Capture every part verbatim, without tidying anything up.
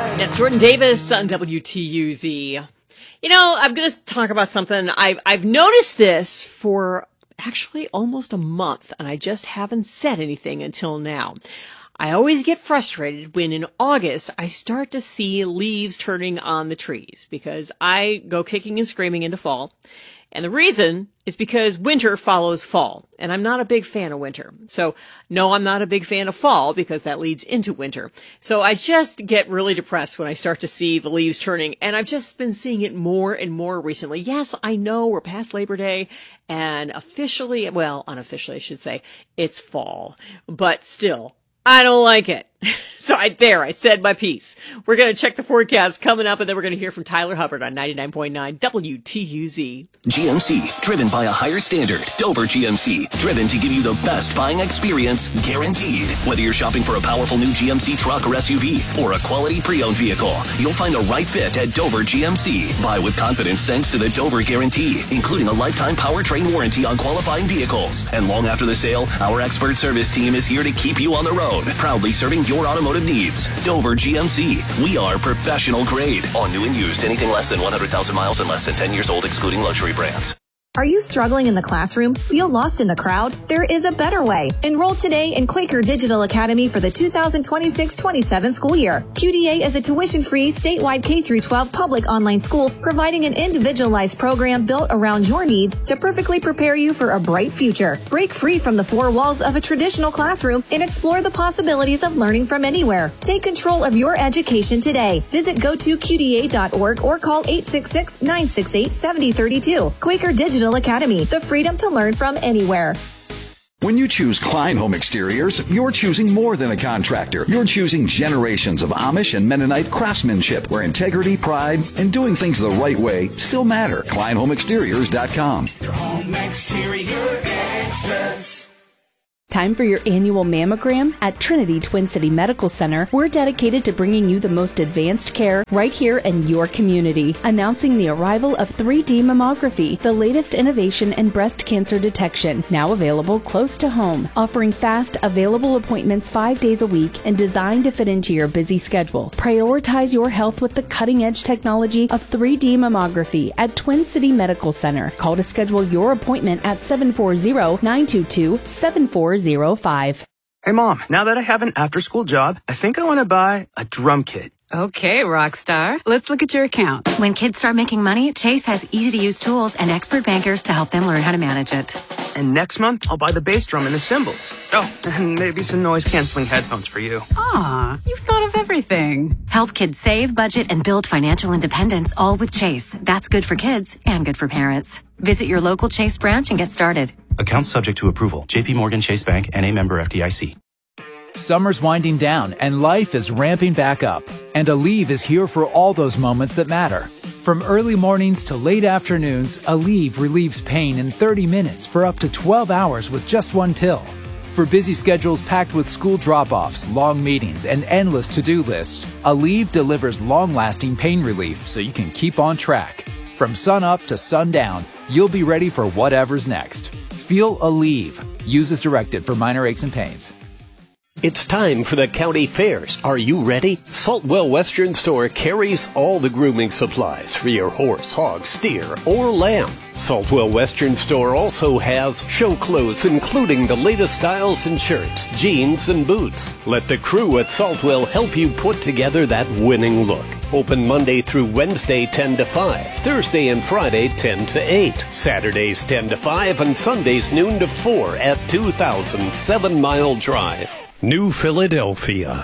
That's Jordan Davis on W T U Z. You know, I'm going to talk about something. I've, I've noticed this for actually almost a month, and I just haven't said anything until now. I always get frustrated when in August I start to see leaves turning on the trees because I go kicking and screaming into fall. And the reason is because winter follows fall, and I'm not a big fan of winter. So, no, I'm not a big fan of fall because that leads into winter. So I just get really depressed when I start to see the leaves turning, and I've just been seeing it more and more recently. Yes, I know we're past Labor Day, and officially, well, unofficially I should say, it's fall. But still, I don't like it. So I, there, I said my piece. We're going to check the forecast coming up, and then we're going to hear from Tyler Hubbard on ninety-nine point nine W T U Z. G M C, driven by a higher standard. Dover G M C, driven to give you the best buying experience, guaranteed. Whether you're shopping for a powerful new G M C truck or S U V, or a quality pre-owned vehicle, you'll find a right fit at Dover G M C. Buy with confidence thanks to the Dover Guarantee, including a lifetime powertrain warranty on qualifying vehicles. And long after the sale, our expert service team is here to keep you on the road, proudly serving your automotive needs. Dover G M C. We are professional grade. On new and used, anything less than one hundred thousand miles and less than ten years old, excluding luxury brands. Are you struggling in the classroom? Feel lost in the crowd? There is a better way. Enroll today in Quaker Digital Academy for the two thousand twenty-six twenty-seven school year. Q D A is a tuition-free, statewide K through twelve public online school providing an individualized program built around your needs to perfectly prepare you for a bright future. Break free from the four walls of a traditional classroom and explore the possibilities of learning from anywhere. Take control of your education today. Visit go to Q D A dot org or call eight six six, nine six eight, seven zero three two. Quaker Digital Academy, the freedom to learn from anywhere. When you choose Klein Home Exteriors, you're choosing more than a contractor. You're choosing generations of Amish and Mennonite craftsmanship where integrity, pride, and doing things the right way still matter. Klein Home Exteriors dot com. Your home exterior extras. Time for your annual mammogram? At Trinity Twin City Medical Center, we're dedicated to bringing you the most advanced care right here in your community. Announcing the arrival of three D mammography, the latest innovation in breast cancer detection, now available close to home. Offering fast, available appointments five days a week and designed to fit into your busy schedule. Prioritize your health with the cutting-edge technology of three D mammography at Twin City Medical Center. Call to schedule your appointment at seven four zero, nine two two, seven four zero five. Hey Mom, now that I have an after-school job, I think I want to buy a drum kit. Okay, rock star. Let's look at your account. When kids start making money, Chase has easy-to-use tools and expert bankers to help them learn how to manage it. And next month, I'll buy the bass drum and the cymbals. Oh, and maybe some noise-canceling headphones for you. Aw, you've thought of everything. Help kids save, budget, and build financial independence, all with Chase. That's good for kids and good for parents. Visit your local Chase branch and get started. Account subject to approval. J P Morgan Chase Bank, N A member F D I C. Summer's winding down and life is ramping back up. And Aleve is here for all those moments that matter. From early mornings to late afternoons, Aleve relieves pain in thirty minutes for up to twelve hours with just one pill. For busy schedules packed with school drop-offs, long meetings, and endless to-do lists, Aleve delivers long-lasting pain relief so you can keep on track. From sun up to sundown, you'll be ready for whatever's next. Feel Aleve. Use as directed for minor aches and pains. It's time for the county fairs. Are you ready? Saltwell Western Store carries all the grooming supplies for your horse, hog, steer, or lamb. Saltwell Western Store also has show clothes including the latest styles in shirts, jeans, and boots. Let the crew at Saltwell help you put together that winning look. Open Monday through Wednesday ten to five, Thursday and Friday ten to eight, Saturdays ten to five, and Sundays noon to four at two thousand Seven Mile Drive, New Philadelphia.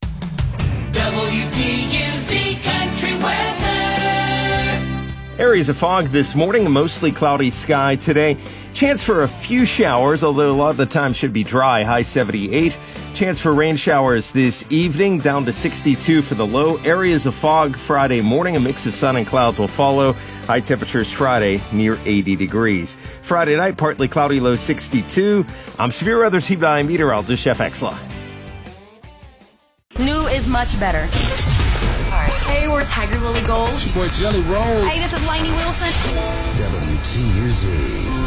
W T U Z Country Weather. Areas of fog this morning, a mostly cloudy sky today. Chance for a few showers, although a lot of the time should be dry, high seventy-eight. Chance for rain showers this evening, down to sixty-two for the low. Areas of fog Friday morning, a mix of sun and clouds will follow. High temperatures Friday near eighty degrees. Friday night, partly cloudy, low sixty-two. I'm Severe Weather T V I meteorologist Jeff Exline. New is much better. Hey, we're Tiger Lily Gold. It's your boy Jelly Roll. Hey, this is Lainey Wilson. W T U Z.